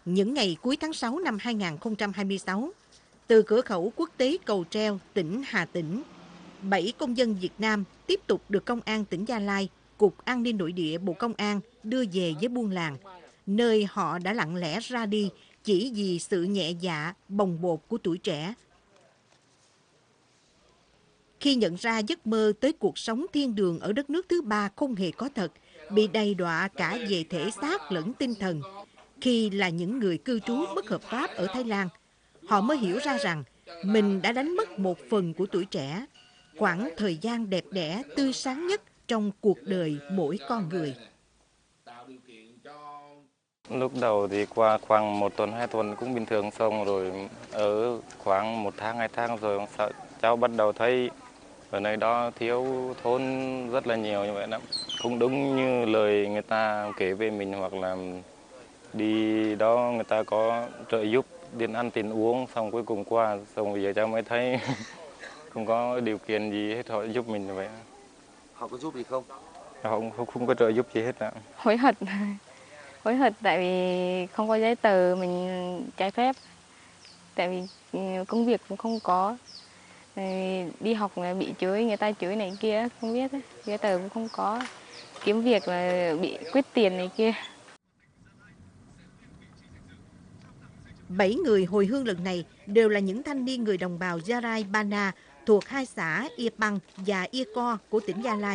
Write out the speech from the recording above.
Những ngày cuối tháng 6 năm 2026, từ cửa khẩu quốc tế Cầu Treo, tỉnh Hà Tĩnh, 7 công dân Việt Nam tiếp tục được Công an tỉnh Gia Lai, Cục An ninh Nội địa Bộ Công an đưa về với buôn làng, nơi họ đã lặng lẽ ra đi chỉ vì sự nhẹ dạ, bồng bột của tuổi trẻ. Khi nhận ra giấc mơ tới cuộc sống thiên đường ở đất nước thứ ba không hề có thật, bị đầy đọa cả về thể xác lẫn tinh thần, khi là những người cư trú bất hợp pháp ở Thái Lan, họ mới hiểu ra rằng mình đã đánh mất một phần của tuổi trẻ, quãng thời gian đẹp đẽ tươi sáng nhất trong cuộc đời mỗi con người. Lúc đầu thì qua khoảng 1 tuần, 2 tuần cũng bình thường, xong rồi ở khoảng 1 tháng, 2 tháng rồi cháu bắt đầu thấy ở nơi đó thiếu thốn rất là nhiều như vậy đó. Không đúng như lời người ta kể về mình, hoặc là đi đó người ta có trợ giúp tiền ăn tiền uống, xong cuối cùng qua, xong bây giờ cháu mới thấy không có điều kiện gì hết họ giúp mình như vậy. Họ có giúp gì không? Họ không có trợ giúp gì hết ạ. Hối hận. Hối hận tại vì không có giấy tờ mình trái phép. Tại vì công việc cũng không có. Đi học là bị chửi, người ta chửi này kia, không biết. Giấy tờ cũng không có. Kiếm việc là bị quyết tiền này kia. 7 người hồi hương lần này đều là những thanh niên người đồng bào Gia Rai Bana thuộc hai xã Ia Pang và Ia Co của tỉnh Gia Lai.